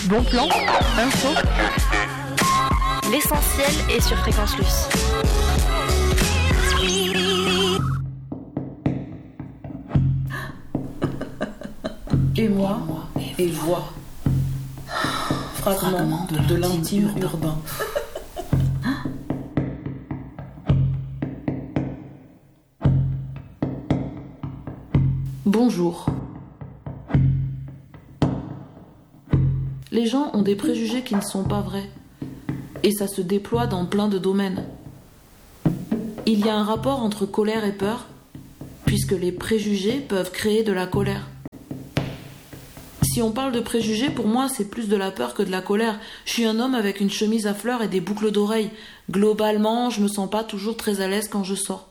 Bon plan, info. L'essentiel est sur Fréquence Luce. Et moi, et voix. Fragment de l'intime urbain. Bonjour. Les gens ont des préjugés qui ne sont pas vrais. Et ça se déploie dans plein de domaines. Il y a un rapport entre colère et peur, puisque les préjugés peuvent créer de la colère. Si on parle de préjugés, pour moi, c'est plus de la peur que de la colère. Je suis un homme avec une chemise à fleurs et des boucles d'oreilles. Globalement, je me sens pas toujours très à l'aise quand je sors.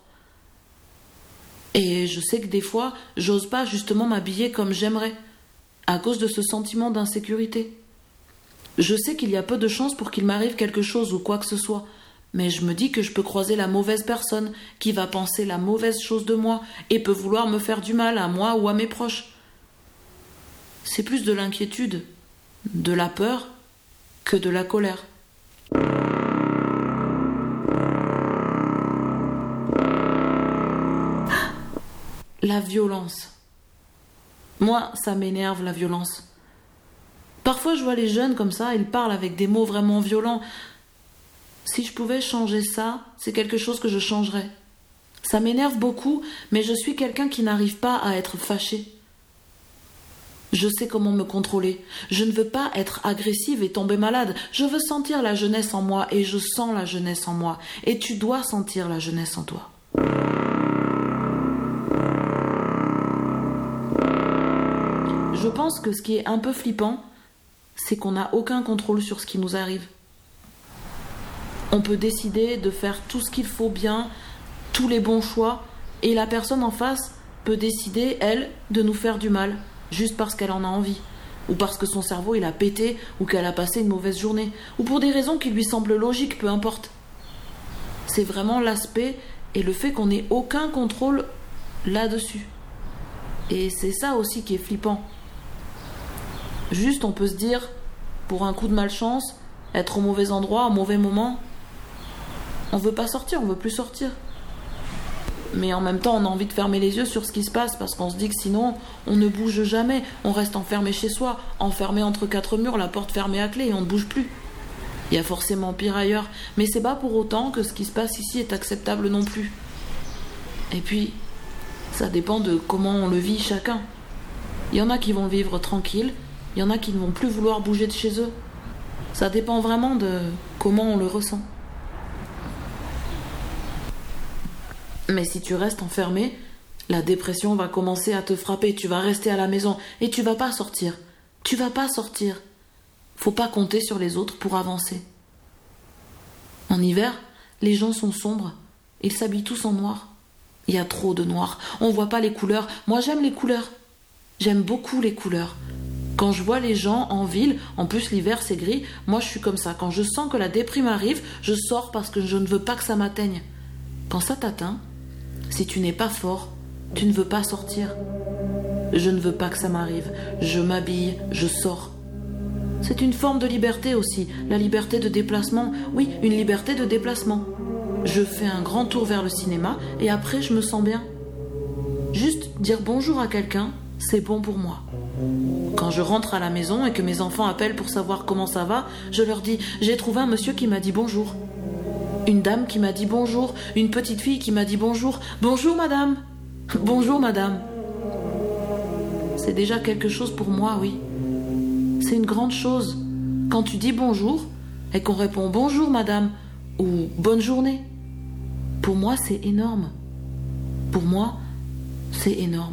Et je sais que des fois, j'ose pas justement m'habiller comme j'aimerais, à cause de ce sentiment d'insécurité. Je sais qu'il y a peu de chances pour qu'il m'arrive quelque chose ou quoi que ce soit, mais je me dis que je peux croiser la mauvaise personne qui va penser la mauvaise chose de moi et peut vouloir me faire du mal à moi ou à mes proches. C'est plus de l'inquiétude, de la peur, que de la colère. La violence. Moi, ça m'énerve, la violence. Parfois, je vois les jeunes comme ça, ils parlent avec des mots vraiment violents. Si je pouvais changer ça, c'est quelque chose que je changerais. Ça m'énerve beaucoup, mais je suis quelqu'un qui n'arrive pas à être fâché. Je sais comment me contrôler. Je ne veux pas être agressive et tomber malade. Je veux sentir la jeunesse en moi et je sens la jeunesse en moi. Et tu dois sentir la jeunesse en toi. Je pense que ce qui est un peu flippant, c'est qu'on n'a aucun contrôle sur ce qui nous arrive. On peut décider de faire tout ce qu'il faut bien, tous les bons choix, et la personne en face peut décider, elle, de nous faire du mal, juste parce qu'elle en a envie, ou parce que son cerveau il a pété, ou qu'elle a passé une mauvaise journée, ou pour des raisons qui lui semblent logiques, peu importe. C'est vraiment l'aspect et le fait qu'on n'ait aucun contrôle là-dessus. Et c'est ça aussi qui est flippant. Juste, on peut se dire, pour un coup de malchance, être au mauvais endroit, au mauvais moment, on veut pas sortir, on veut plus sortir. Mais en même temps, on a envie de fermer les yeux sur ce qui se passe, parce qu'on se dit que sinon, on ne bouge jamais, on reste enfermé chez soi, enfermé entre quatre murs, la porte fermée à clé, et on ne bouge plus. Il y a forcément pire ailleurs, mais c'est pas pour autant que ce qui se passe ici est acceptable non plus. Et puis, ça dépend de comment on le vit chacun. Il y en a qui vont vivre tranquille, il y en a qui ne vont plus vouloir bouger de chez eux. Ça dépend vraiment de comment on le ressent. Mais si tu restes enfermé, la dépression va commencer à te frapper. Tu vas rester à la maison et tu vas pas sortir. Tu vas pas sortir. Faut pas compter sur les autres pour avancer. En hiver, les gens sont sombres. Ils s'habillent tous en noir. Il y a trop de noir. On voit pas les couleurs. Moi, j'aime les couleurs. J'aime beaucoup les couleurs. Quand je vois les gens en ville, en plus l'hiver c'est gris, moi je suis comme ça. Quand je sens que la déprime arrive, je sors parce que je ne veux pas que ça m'atteigne. Quand ça t'atteint, si tu n'es pas fort, tu ne veux pas sortir. Je ne veux pas que ça m'arrive. Je m'habille, je sors. C'est une forme de liberté aussi, la liberté de déplacement. Oui, une liberté de déplacement. Je fais un grand tour vers le cinéma et après je me sens bien. Juste dire bonjour à quelqu'un, c'est bon pour moi. Quand je rentre à la maison et que mes enfants appellent pour savoir comment ça va, je leur dis « J'ai trouvé un monsieur qui m'a dit bonjour ». Une dame qui m'a dit bonjour, une petite fille qui m'a dit bonjour. « Bonjour madame !»« Bonjour madame !» C'est déjà quelque chose pour moi, oui. C'est une grande chose. Quand tu dis bonjour et qu'on répond « Bonjour madame » ou « Bonne journée », pour moi c'est énorme. Pour moi, c'est énorme.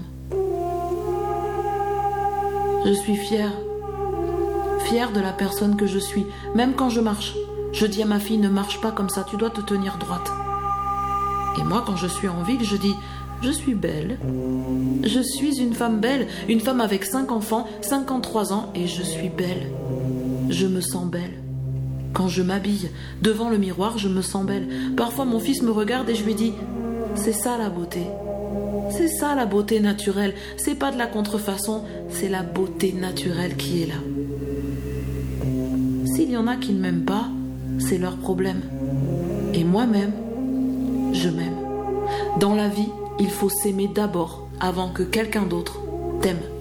Je suis fière de la personne que je suis, même quand je marche. Je dis à ma fille, ne marche pas comme ça, tu dois te tenir droite. Et moi, quand je suis en ville, je dis, je suis belle. Je suis une femme belle, une femme avec 5 enfants, 53 ans, et je suis belle. Je me sens belle. Quand je m'habille, devant le miroir, je me sens belle. Parfois, mon fils me regarde et je lui dis, c'est ça la beauté. C'est ça la beauté naturelle. C'est pas de la contrefaçon, c'est la beauté naturelle qui est là. s'il y en a qui ne m'aiment pas, c'est leur problème. Et moi-même, je m'aime. Dans la vie, il faut s'aimer d'abord avant que quelqu'un d'autre t'aime.